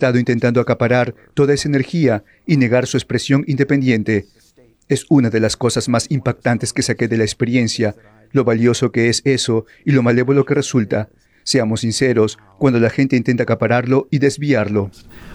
estado intentando acaparar toda esa energía y negar su expresión independiente. Es una de las cosas más impactantes que saqué de la experiencia, lo valioso que es eso y lo malévolo que resulta. Seamos sinceros, cuando la gente intenta acapararlo y desviarlo.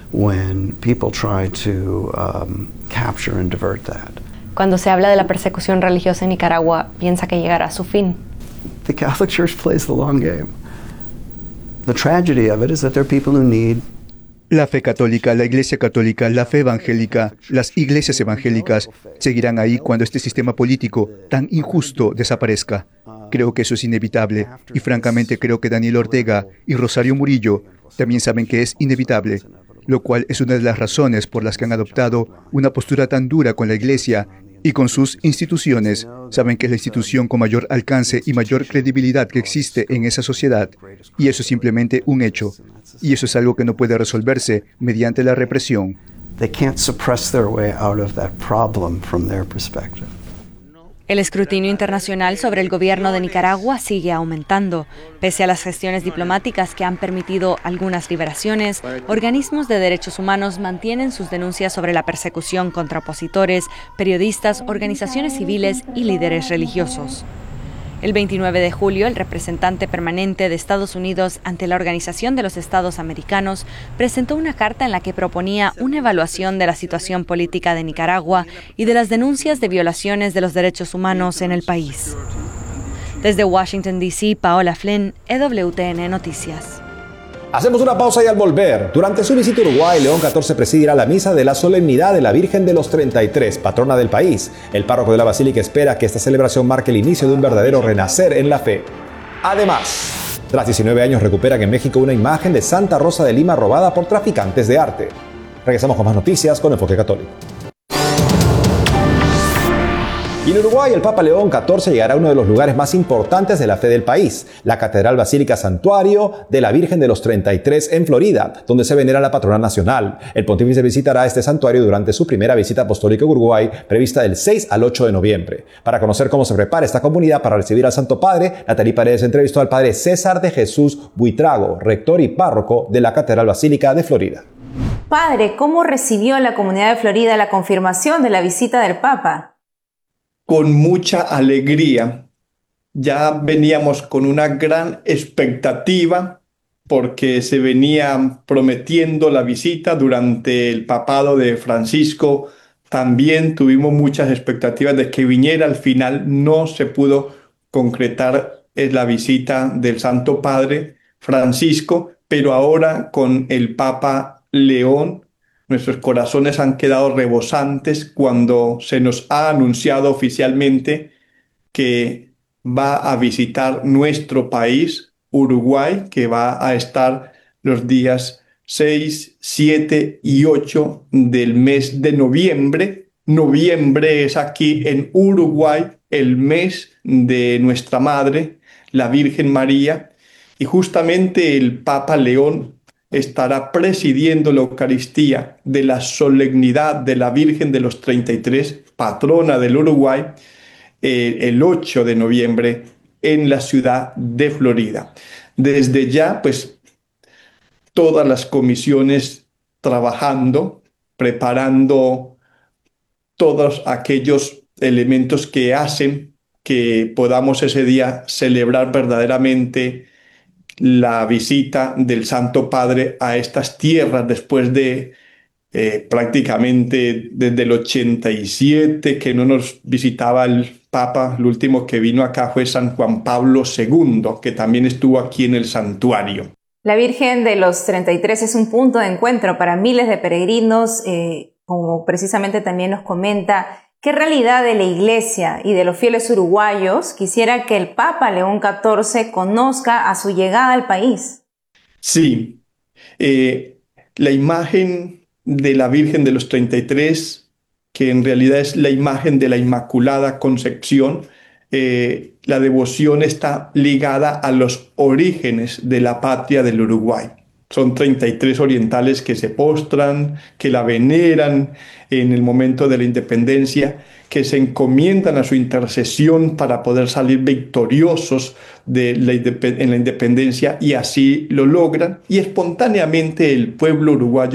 Cuando se habla de la persecución religiosa en Nicaragua, piensa que llegará a su fin. The Catholic Church plays the long game. The tragedy of it is that there are people who need. La fe católica, la Iglesia católica, la fe evangélica, las iglesias evangélicas seguirán ahí cuando este sistema político tan injusto desaparezca. Creo que eso es inevitable y francamente creo que Daniel Ortega y Rosario Murillo también saben que es inevitable, lo cual es una de las razones por las que han adoptado una postura tan dura con la Iglesia y con sus instituciones. Saben que es la institución con mayor alcance y mayor credibilidad que existe en esa sociedad. Y eso es simplemente un hecho. Y eso es algo que no puede resolverse mediante la represión. They can't suppress their way out of that problem from their perspective. El escrutinio internacional sobre el gobierno de Nicaragua sigue aumentando. Pese a las gestiones diplomáticas que han permitido algunas liberaciones, organismos de derechos humanos mantienen sus denuncias sobre la persecución contra opositores, periodistas, organizaciones civiles y líderes religiosos. El 29 de julio, el representante permanente de Estados Unidos ante la Organización de los Estados Americanos presentó una carta en la que proponía una evaluación de la situación política de Nicaragua y de las denuncias de violaciones de los derechos humanos en el país. Desde Washington, D.C., Paola Flynn, EWTN Noticias. Hacemos una pausa y al volver, durante su visita a Uruguay, León XIV presidirá la misa de la solemnidad de la Virgen de los 33, patrona del país. El párroco de la Basílica espera que esta celebración marque el inicio de un verdadero renacer en la fe. Además, tras 19 años recuperan en México una imagen de Santa Rosa de Lima robada por traficantes de arte. Regresamos con más noticias con Enfoque Católico. Y en Uruguay, el Papa León XIV llegará a uno de los lugares más importantes de la fe del país, la Catedral Basílica Santuario de la Virgen de los 33 en Florida, donde se venera la patrona nacional. El pontífice visitará este santuario durante su primera visita apostólica a Uruguay, prevista del 6 al 8 de noviembre. Para conocer cómo se prepara esta comunidad para recibir al Santo Padre, Natalie Paredes entrevistó al padre César de Jesús Buitrago, rector y párroco de la Catedral Basílica de Florida. Padre, ¿cómo recibió la comunidad de Florida la confirmación de la visita del Papa? Con mucha alegría. Ya veníamos con una gran expectativa porque se venía prometiendo la visita durante el papado de Francisco. También tuvimos muchas expectativas de que viniera. Al final no se pudo concretar la visita del Santo Padre Francisco, pero ahora con el Papa León, nuestros corazones han quedado rebosantes cuando se nos ha anunciado oficialmente que va a visitar nuestro país, Uruguay, que va a estar los días 6, 7 y 8 del mes de noviembre. Noviembre es aquí en Uruguay el mes de nuestra Madre, la Virgen María, y justamente el Papa León estará presidiendo la Eucaristía de la solemnidad de la Virgen de los 33, patrona del Uruguay, el 8 de noviembre en la ciudad de Florida. Desde ya, pues, todas las comisiones trabajando, preparando todos aquellos elementos que hacen que podamos ese día celebrar verdaderamente la visita del Santo Padre a estas tierras después de prácticamente desde el 87 que no nos visitaba el Papa. El último que vino acá fue San Juan Pablo II, que también estuvo aquí en el santuario. La Virgen de los 33 es un punto de encuentro para miles de peregrinos, como precisamente también nos comenta. ¿Qué realidad de la Iglesia y de los fieles uruguayos quisiera que el Papa León XIV conozca a su llegada al país? Sí, la imagen de la Virgen de los 33, que en realidad es la imagen de la Inmaculada Concepción, la devoción está ligada a los orígenes de la patria del Uruguay. Son 33 orientales que se postran, que la veneran en el momento de la independencia, que se encomiendan a su intercesión para poder salir victoriosos en la independencia, y así lo logran. Y espontáneamente el pueblo uruguayo